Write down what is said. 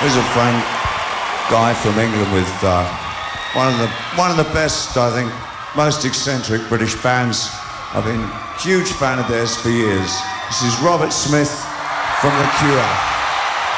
Here's a friend, Guy from England, with one of the best, I think, most eccentric British bands. I've been a huge fan of theirs for years. This is Robert Smith from The Cure.